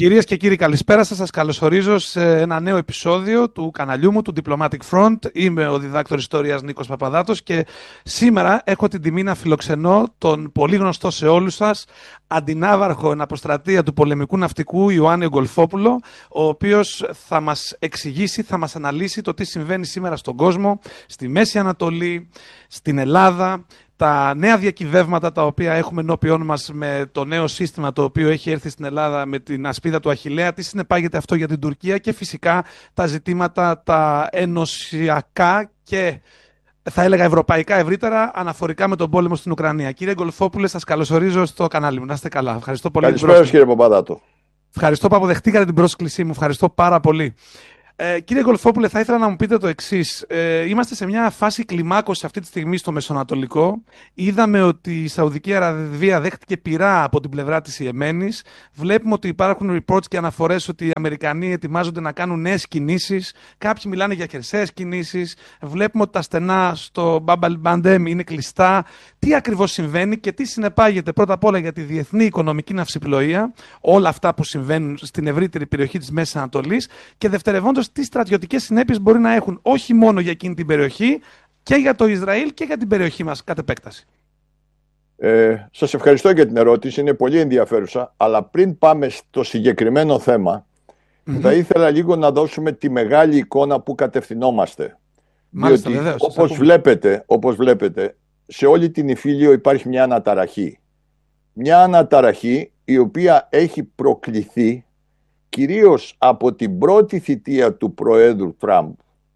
Κυρίες και κύριοι, καλησπέρα σας. Σας καλωσορίζω σε ένα νέο επεισόδιο του καναλιού μου, του Diplomatic Front. Είμαι ο διδάκτορ ιστορίας Νίκος Παπαδάτος και σήμερα έχω την τιμή να φιλοξενώ τον πολύ γνωστό σε όλους σας αντινάβαρχο εν αποστρατεία του πολεμικού ναυτικού Ιωάννη Γκολφόπουλο, ο οποίος θα μας εξηγήσει, θα μας αναλύσει το τι συμβαίνει σήμερα στον κόσμο, στη Μέση Ανατολή, στην Ελλάδα, τα νέα διακυβεύματα τα οποία έχουμε ενώπιόν μας με το νέο σύστημα το οποίο έχει έρθει στην Ελλάδα με την ασπίδα του Αχιλλέα, τι συνεπάγεται αυτό για την Τουρκία και φυσικά τα ζητήματα τα ενωσιακά και θα έλεγα ευρωπαϊκά ευρύτερα αναφορικά με τον πόλεμο στην Ουκρανία. Κύριε Γκολφόπουλε, σας καλωσορίζω στο κανάλι μου. Να είστε καλά. Ευχαριστώ πολύ. Καλησπέρα, κύριε Παπαδάτο. Ευχαριστώ που αποδεχτήκατε την πρόσκλησή μου. Ευχαριστώ πάρα πολύ. Κύριε Γκολφόπουλε, θα ήθελα να μου πείτε το εξής. Είμαστε σε μια φάση κλιμάκωση αυτή τη στιγμή στο Μεσοανατολικό. Είδαμε ότι η Σαουδική Αραβία δέχτηκε πυρά από την πλευρά της Ιεμένης. Βλέπουμε ότι υπάρχουν reports και αναφορές ότι οι Αμερικανοί ετοιμάζονται να κάνουν νέες κινήσεις. Κάποιοι μιλάνε για χερσαίες κινήσεις. Βλέπουμε ότι τα στενά στο Μπαμπ αλ-Μαντέμ είναι κλειστά. Τι ακριβώς συμβαίνει και τι συνεπάγεται πρώτα απ' όλα για τη διεθνή οικονομική ναυσιπλοεία, όλα αυτά που συμβαίνουν στην ευρύτερη περιοχή της Μέσης Ανατολής, και δευτερευόντως τι στρατιωτικές συνέπειες μπορεί να έχουν όχι μόνο για εκείνη την περιοχή και για το Ισραήλ και για την περιοχή μας κατ' επέκταση. Σας ευχαριστώ για την ερώτηση, είναι πολύ ενδιαφέρουσα, αλλά πριν πάμε στο συγκεκριμένο θέμα, θα ήθελα λίγο να δώσουμε τη μεγάλη εικόνα που κατευθυνόμαστε. Μάλιστα, διότι βεβαίως, όπως βλέπετε, σε όλη την Ιφίλιο υπάρχει μια αναταραχή. Μια αναταραχή η οποία έχει προκληθεί κυρίως από την πρώτη θητεία του Προέδρου Τραμπ.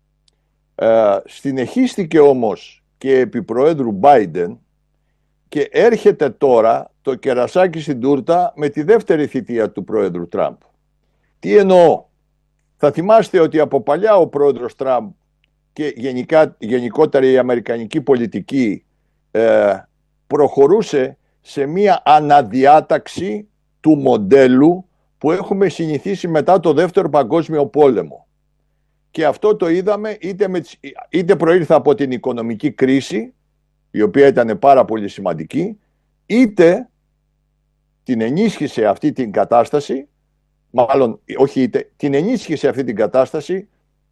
Συνεχίστηκε όμως και επί Προέδρου Μπάιντεν και έρχεται τώρα το κερασάκι στην τούρτα με τη δεύτερη θητεία του Προέδρου Τραμπ. Τι εννοώ? Θα θυμάστε ότι από παλιά ο Πρόεδρος Τραμπ και γενικότερα η αμερικανική πολιτική προχωρούσε σε μια αναδιάταξη του μοντέλου που έχουμε συνηθίσει μετά το Δεύτερο Παγκόσμιο Πόλεμο. Και αυτό το είδαμε είτε προήλθε από την οικονομική κρίση, η οποία ήταν πάρα πολύ σημαντική, είτε την ενίσχυσε αυτή την κατάσταση, την ενίσχυσε αυτή την κατάσταση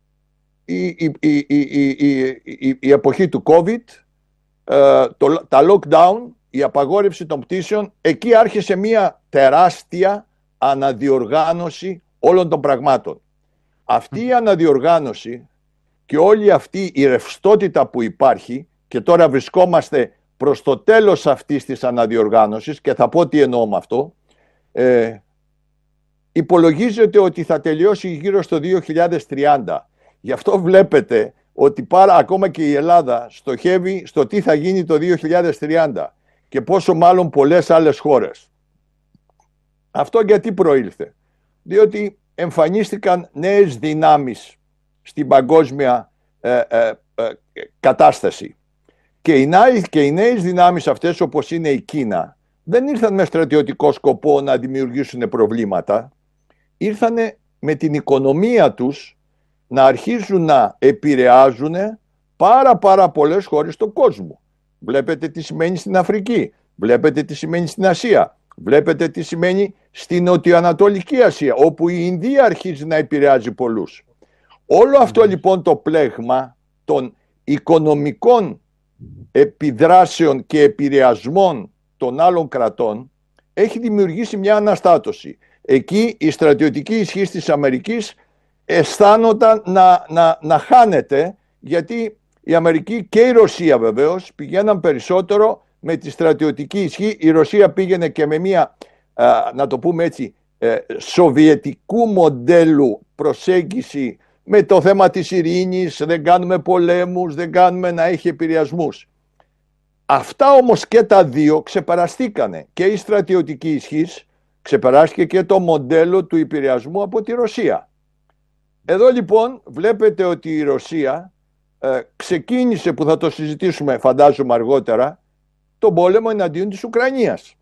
η εποχή του COVID, τα lockdown, η απαγόρευση των πτήσεων. Εκεί άρχισε μια τεράστια αναδιοργάνωση όλων των πραγμάτων. Αυτή η αναδιοργάνωση και όλη αυτή η ρευστότητα που υπάρχει, και τώρα βρισκόμαστε προς το τέλος αυτής της αναδιοργάνωσης, και θα πω τι εννοώ με αυτό, υπολογίζεται ότι θα τελειώσει γύρω στο 2030. Γι' αυτό βλέπετε ότι ακόμα και η Ελλάδα στοχεύει στο τι θα γίνει το 2030 και πόσο μάλλον πολλές άλλες χώρες. Αυτό γιατί προήλθε? Διότι εμφανίστηκαν νέες δυνάμεις στην παγκόσμια κατάσταση. Και οι νέες δυνάμεις αυτές, όπως είναι η Κίνα, δεν ήρθαν με στρατιωτικό σκοπό να δημιουργήσουν προβλήματα. Ήρθαν με την οικονομία τους να αρχίσουν να επηρεάζουν πάρα πολλές χώρες στον κόσμο. Βλέπετε τι σημαίνει στην Αφρική, βλέπετε τι σημαίνει στην Ασία, βλέπετε τι σημαίνει στην Νοτιοανατολική Ασία, όπου η Ινδία αρχίζει να επηρεάζει πολλούς. Όλο αυτό λοιπόν το πλέγμα των οικονομικών επιδράσεων και επηρεασμών των άλλων κρατών έχει δημιουργήσει μια αναστάτωση. Εκεί η στρατιωτική ισχύ της Αμερικής αισθάνονταν να χάνεται, γιατί η Αμερική και η Ρωσία βεβαίως πηγαίναν περισσότερο με τη στρατιωτική ισχύ. Η Ρωσία πήγαινε και με μια, να το πούμε έτσι, σοβιετικού μοντέλου προσέγγιση με το θέμα της ειρήνης, δεν κάνουμε πολέμους, δεν κάνουμε να έχει επηρεασμούς. Αυτά όμως και τα δύο ξεπεραστήκανε. Και η στρατιωτική ισχύς ξεπεράστηκε και το μοντέλο του επηρεασμού από τη Ρωσία. Εδώ λοιπόν βλέπετε ότι η Ρωσία ξεκίνησε, που θα το συζητήσουμε φαντάζομαι αργότερα, τον πόλεμο εναντίον της Ουκρανίας.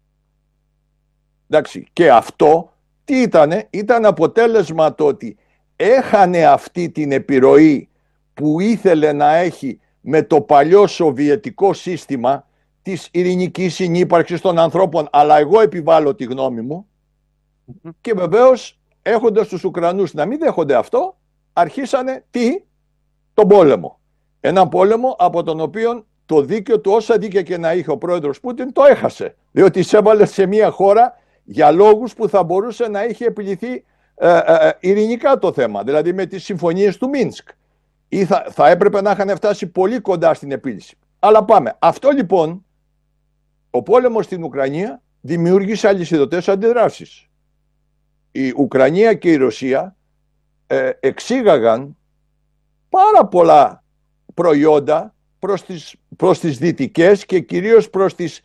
Εντάξει, και αυτό τι ήτανε? Ήταν αποτέλεσμα το ότι έχανε αυτή την επιρροή που ήθελε να έχει με το παλιό σοβιετικό σύστημα της ειρηνικής συνύπαρξης των ανθρώπων, αλλά εγώ επιβάλλω τη γνώμη μου, Και βεβαίως, έχοντας τους Ουκρανούς να μην δέχονται αυτό, αρχίσανε τον πόλεμο. Έναν πόλεμο από τον οποίο το δίκαιο του, όσα δίκαια και να είχε ο πρόεδρος Πούτιν, το έχασε. Διότι εισέβαλε σε μια χώρα για λόγους που θα μπορούσε να είχε επιληθεί ειρηνικά το θέμα, δηλαδή με τις συμφωνίες του Μίνσκ. Ή θα έπρεπε να είχαν φτάσει πολύ κοντά στην επίλυση. Αλλά πάμε. Αυτό λοιπόν, ο πόλεμος στην Ουκρανία δημιούργησε αλυσιδωτές αντιδράσεις. Η Ουκρανία και η Ρωσία εξήγαγαν πάρα πολλά προϊόντα προς τις δυτικές και κυρίως προς τις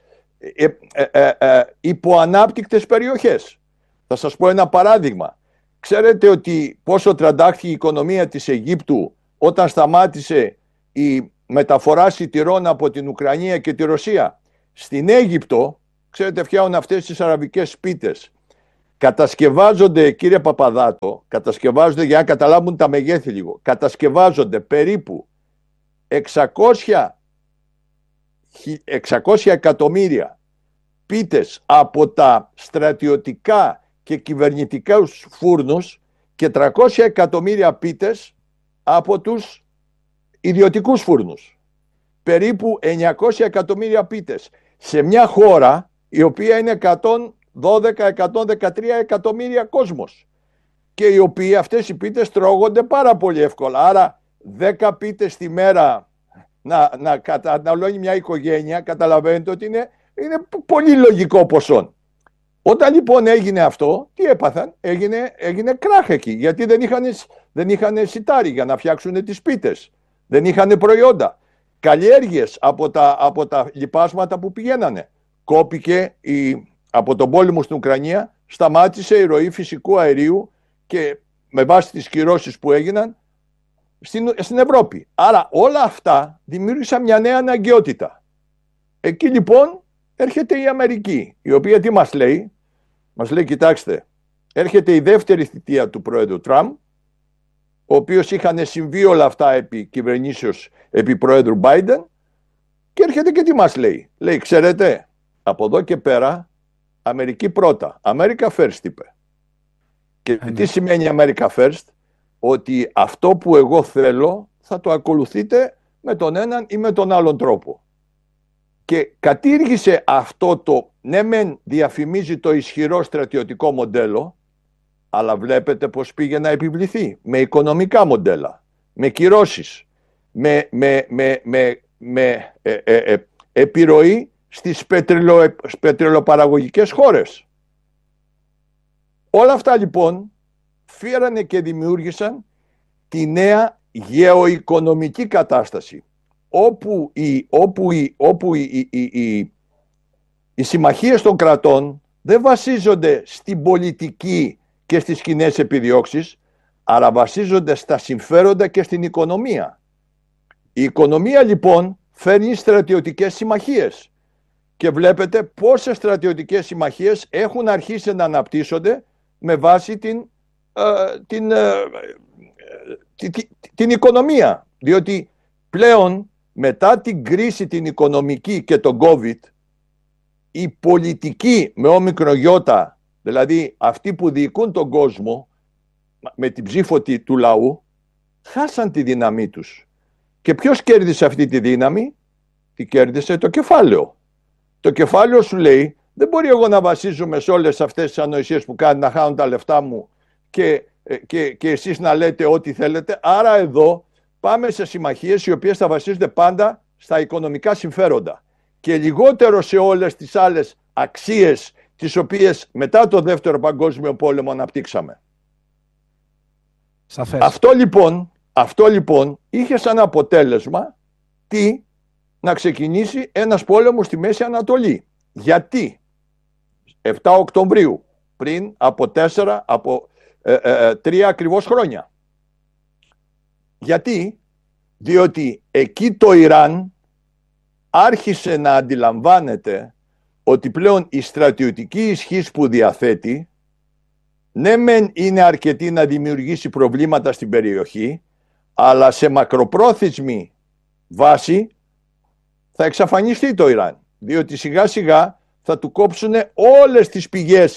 υποανάπτυκτες περιοχές. Θα σας πω ένα παράδειγμα. Ξέρετε ότι πόσο τραντάχθηκε η οικονομία της Αιγύπτου όταν σταμάτησε η μεταφορά σιτηρών από την Ουκρανία και τη Ρωσία? Στην Αίγυπτο, ξέρετε, φτιάχνουν αυτές τις αραβικές σπίτες. Κατασκευάζονται, κύριε Παπαδάτο, κατασκευάζονται, για να καταλάβουν τα μεγέθη λίγο, κατασκευάζονται περίπου 600 εκατομμύρια πίτες από τα στρατιωτικά και κυβερνητικά φούρνους και 300 εκατομμύρια πίτες από τους ιδιωτικούς φούρνους. Περίπου 900 εκατομμύρια πίτες σε μια χώρα η οποία είναι 112-113 εκατομμύρια κόσμος και οι οποίοι αυτές οι πίτες τρώγονται πάρα πολύ εύκολα. Άρα 10 πίτες τη μέρα να καταναλώνει μια οικογένεια, καταλαβαίνετε ότι είναι πολύ λογικό ποσό. Όταν λοιπόν έγινε αυτό, τι έπαθαν? Έγινε κράχ εκεί, γιατί δεν είχαν σιτάρι για να φτιάξουν τις πίτες. Δεν είχαν προϊόντα. Καλλιέργειες από τα λιπάσματα που πηγαίνανε. Κόπηκε από τον πόλεμο στην Ουκρανία, σταμάτησε η ροή φυσικού αερίου και με βάση τις κυρώσεις που έγιναν στην Ευρώπη. Άρα όλα αυτά δημιούργησαν μια νέα αναγκαιότητα. Εκεί λοιπόν έρχεται η Αμερική, η οποία τι μας λέει? Μας λέει, κοιτάξτε, έρχεται η δεύτερη θητεία του πρόεδρου Τραμπ, ο οποίος είχαν συμβεί όλα αυτά επί κυβερνήσεως, επί πρόεδρου Biden, και έρχεται και τι μας λέει? Λέει, ξέρετε, από εδώ και πέρα Αμερική πρώτα, America first, είπε. Και τι σημαίνει America first? Ότι αυτό που εγώ θέλω θα το ακολουθείτε με τον έναν ή με τον άλλον τρόπο. Και κατήργησε αυτό το, ναι μεν διαφημίζει το ισχυρό στρατιωτικό μοντέλο, αλλά βλέπετε πως πήγε να επιβληθεί με οικονομικά μοντέλα, με κυρώσεις, με επιρροή στις πετρελοπαραγωγικές χώρες. Όλα αυτά λοιπόν φέρανε και δημιούργησαν τη νέα γεωοικονομική κατάσταση, όπου οι συμμαχίες των κρατών δεν βασίζονται στην πολιτική και στις κοινές επιδιώξεις, αλλά βασίζονται στα συμφέροντα και στην οικονομία. Η οικονομία λοιπόν φέρνει στρατιωτικές συμμαχίες και βλέπετε πόσες στρατιωτικές συμμαχίες έχουν αρχίσει να αναπτύσσονται με βάση την οικονομία. Διότι πλέον μετά την κρίση την οικονομική και τον COVID, οι πολιτικοί με όμικρο γιώτα, δηλαδή αυτοί που διοικούν τον κόσμο με την ψήφο του λαού, χάσαν τη δύναμή τους. Και ποιος κέρδισε αυτή τη δύναμη? Τη κέρδισε το κεφάλαιο. Το κεφάλαιο σου λέει, δεν μπορεί εγώ να βασίζομαι σε όλες αυτές τις ανοησίες που κάνει, να χάνουν τα λεφτά μου και εσείς να λέτε ό,τι θέλετε. Άρα εδώ πάμε σε συμμαχίες οι οποίες θα βασίζονται πάντα στα οικονομικά συμφέροντα και λιγότερο σε όλες τις άλλες αξίες τις οποίες μετά το Δεύτερο Παγκόσμιο Πόλεμο αναπτύξαμε. Σαφές. Αυτό λοιπόν είχε σαν αποτέλεσμα να ξεκινήσει ένας πόλεμος στη Μέση Ανατολή. Γιατί 7 Οκτωβρίου, πριν από 3 ακριβώς χρόνια. Γιατί? Διότι εκεί το Ιράν άρχισε να αντιλαμβάνεται ότι πλέον η στρατιωτική ισχύς που διαθέτει ναι μεν είναι αρκετή να δημιουργήσει προβλήματα στην περιοχή, αλλά σε μακροπρόθεσμη βάση θα εξαφανιστεί το Ιράν, διότι σιγά σιγά θα του κόψουν όλες τις πηγές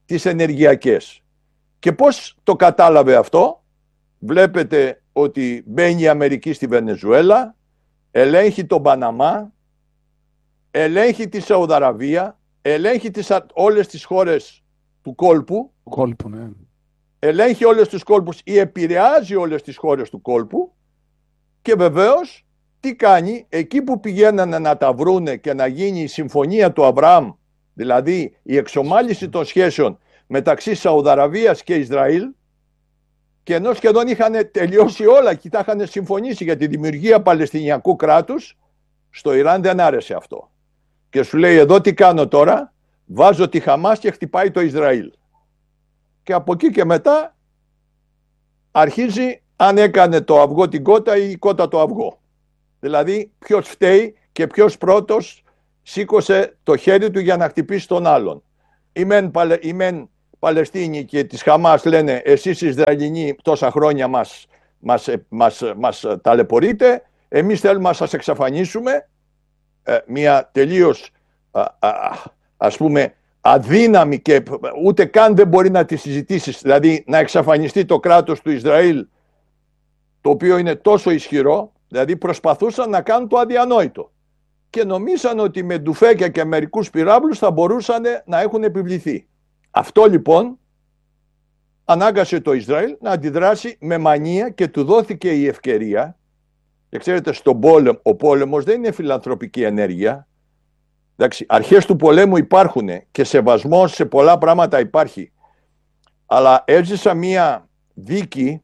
τις ενεργειακές. Και πώς το κατάλαβε αυτό? Βλέπετε ότι μπαίνει η Αμερική στη Βενεζουέλα, ελέγχει τον Παναμά, ελέγχει τη Σαουδαραβία, ελέγχει όλες τις χώρες του κόλπου, ναι. Ελέγχει όλες τους κόλπους ή επηρεάζει όλες τις χώρες του κόλπου και βεβαίως τι κάνει? Εκεί που πηγαίνανε να τα βρούνε και να γίνει η συμφωνία του Αβραάμ, δηλαδή η εξομάλυση των σχέσεων μεταξύ Σαουδαραβίας και Ισραήλ, και ενώ σχεδόν είχαν τελειώσει όλα και τα είχαν συμφωνήσει για τη δημιουργία Παλαιστινιακού κράτους, στο Ιράν δεν άρεσε αυτό. Και σου λέει, εδώ τι κάνω τώρα? Βάζω τη Χαμάς και χτυπάει το Ισραήλ. Και από εκεί και μετά αρχίζει αν έκανε το αυγό την κότα ή η κότα το αυγό. Δηλαδή ποιος φταίει και ποιος πρώτος σήκωσε το χέρι του για να χτυπήσει τον άλλον. Οι μεν Παλαιστίνοι και της Χαμάς λένε, εσείς οι Ισραηλινοί τόσα χρόνια μας ταλαιπωρείτε, εμείς θέλουμε να σας εξαφανίσουμε. Μια τελείως ας πούμε αδύναμη και ούτε καν δεν μπορεί να τη συζητήσεις, δηλαδή να εξαφανιστεί το κράτος του Ισραήλ, το οποίο είναι τόσο ισχυρό, δηλαδή προσπαθούσαν να κάνουν το αδιανόητο και νομίζαν ότι με ντουφέκια και μερικούς πυράβλους θα μπορούσαν να έχουν επιβληθεί. Αυτό λοιπόν ανάγκασε το Ισραήλ να αντιδράσει με μανία και του δόθηκε η ευκαιρία. Και ξέρετε, στον πόλεμο, ο πόλεμος δεν είναι φιλανθρωπική ενέργεια. Εντάξει, αρχές του πολέμου υπάρχουν και σεβασμός σε πολλά πράγματα υπάρχει. Αλλά έζησα μία δίκη,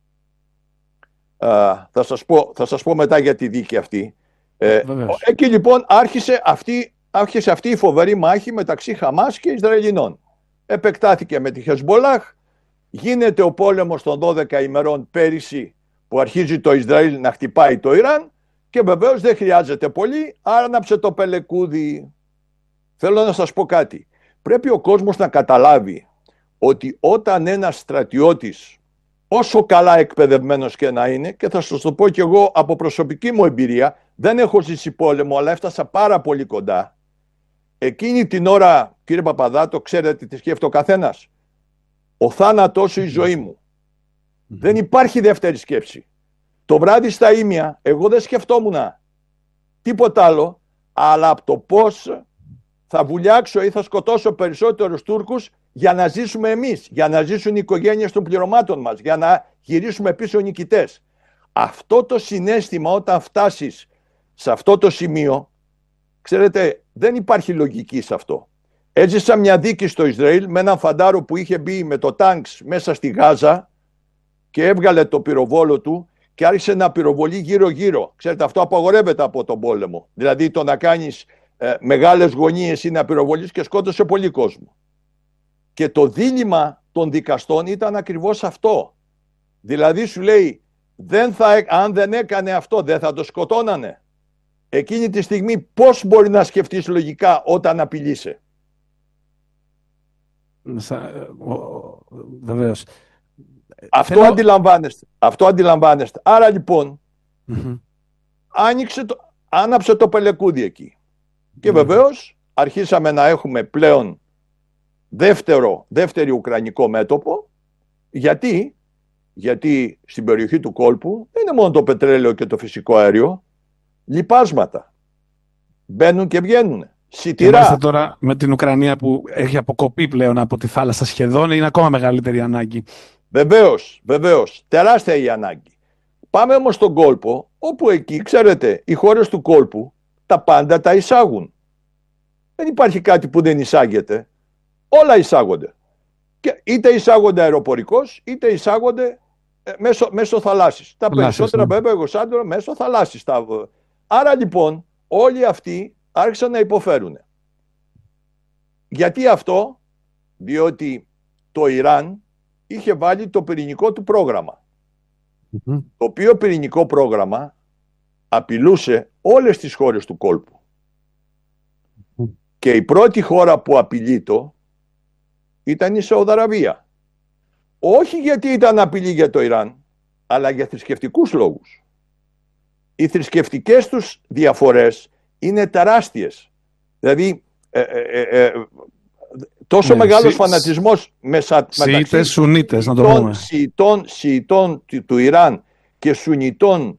θα σας πω μετά για τη δίκη αυτή. Εκεί λοιπόν άρχισε αυτή η φοβερή μάχη μεταξύ Χαμάς και Ισραηλινών. Επεκτάθηκε με τη Χεσμπολάχ, γίνεται ο πόλεμος των 12 ημερών πέρυσι που αρχίζει το Ισραήλ να χτυπάει το Ιράν και βεβαίως δεν χρειάζεται πολύ, άρναψε το πελεκούδι. Θέλω να σας πω κάτι. Πρέπει ο κόσμος να καταλάβει ότι όταν ένας στρατιώτης, όσο καλά εκπαιδευμένος και να είναι, και θα σας το πω και εγώ από προσωπική μου εμπειρία, δεν έχω ζήσει πόλεμο αλλά έφτασα πάρα πολύ κοντά. Εκείνη την ώρα, κύριε Παπαδάτο, ξέρετε τι σκέφτεται ο καθένας? Ο θάνατός σου, η ζωή μου. Δεν υπάρχει δεύτερη σκέψη. Το βράδυ στα ήμια, εγώ δεν σκεφτόμουν τίποτα άλλο, αλλά από το πώς θα βουλιάξω ή θα σκοτώσω περισσότερους Τούρκους για να ζήσουμε εμείς, για να ζήσουν οι οικογένειες των πληρωμάτων μας, για να γυρίσουμε πίσω νικητές. Αυτό το συναίσθημα όταν φτάσεις σε αυτό το σημείο, ξέρετε, δεν υπάρχει λογική σε αυτό. Έζησα μια δίκη στο Ισραήλ με έναν φαντάρο που είχε μπει με το τάγκς μέσα στη Γάζα και έβγαλε το πυροβόλο του και άρχισε να πυροβολεί γύρω-γύρω. Ξέρετε, αυτό απαγορεύεται από τον πόλεμο. Δηλαδή το να κάνεις μεγάλες γωνίες ή να πυροβολείς, και σκότωσε πολύ κόσμο. Και το δίλημμα των δικαστών ήταν ακριβώς αυτό. Δηλαδή σου λέει, αν δεν έκανε αυτό δεν θα το σκοτώνανε. Εκείνη τη στιγμή πώς μπορεί να σκεφτείς λογικά όταν απειλείσαι? Βεβαίως. Αυτό αντιλαμβάνεστε. Άρα λοιπόν άναψε το πελεκούδι εκεί. Και βεβαίως αρχίσαμε να έχουμε πλέον δεύτερη ουκρανικό μέτωπο. Γιατί στην περιοχή του κόλπου δεν είναι μόνο το πετρέλαιο και το φυσικό αέριο, λιπάσματα μπαίνουν και βγαίνουν. Σιτηρά. Και τώρα με την Ουκρανία που έχει αποκοπεί πλέον από τη θάλασσα σχεδόν, είναι ακόμα μεγαλύτερη ανάγκη. Βεβαίως, τεράστια η ανάγκη. Πάμε όμως στον κόλπο, όπου εκεί, ξέρετε, οι χώρες του κόλπου τα πάντα τα εισάγουν. Δεν υπάρχει κάτι που δεν εισάγεται. Όλα εισάγονται. Και είτε εισάγονται αεροπορικώς, είτε εισάγονται μέσω θαλάσσης. Τα περισσότερα βέβαια εγωσάντερα μέσω θαλάσσης. Άρα λοιπόν όλοι αυτοί άρχισαν να υποφέρουν. Γιατί αυτό? Διότι το Ιράν είχε βάλει το πυρηνικό του πρόγραμμα. Το οποίο πυρηνικό πρόγραμμα απειλούσε όλες τις χώρες του κόλπου. Και η πρώτη χώρα που απειλείτο ήταν η Σαουδαραβία. Όχι γιατί ήταν απειλή για το Ιράν, αλλά για θρησκευτικούς λόγους. Οι θρησκευτικές τους διαφορές είναι τεράστιες. Δηλαδή, τόσο μεγάλος φανατισμός Σιήτες, Σουνίτες, να το πούμε. Σιητών του Ιράν και Σουνιτών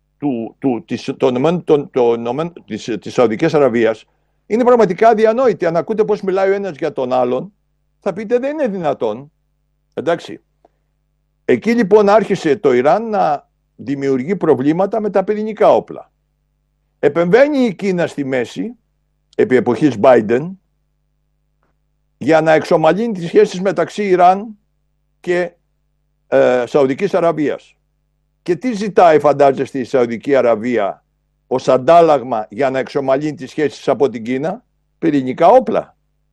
της Σαουδικής Αραβίας είναι πραγματικά αδιανόητη. Αν ακούτε πώς μιλάει ο ένας για τον άλλον, θα πείτε δεν είναι δυνατόν. Εντάξει. Εκεί λοιπόν άρχισε το Ιράν να δημιουργεί προβλήματα με τα πυρηνικά όπλα. Επεμβαίνει η Κίνα στη μέση, επί εποχής Biden, για να εξομαλύνει τις σχέσεις μεταξύ Ιράν και Σαουδικής Αραβίας. Και τι ζητάει, φαντάζεστε, η Σαουδική Αραβία ως αντάλλαγμα για να εξομαλύνει τις σχέσεις από την Κίνα? Πυρηνικά όπλα.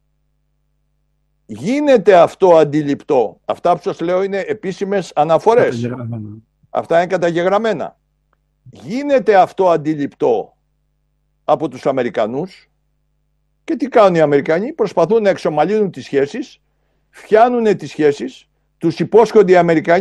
Γίνεται αυτό αντιληπτό. Αυτά που σας λέω είναι επίσημες αναφορές. Αυτά είναι καταγεγραμμένα. Γίνεται αυτό αντιληπτό από τους Αμερικανούς και τι κάνουν οι Αμερικανοί? Προσπαθούν να εξομαλύνουν τις σχέσεις, φτιάνουν τις σχέσεις, τους υπόσχονται οι Αμερικανοί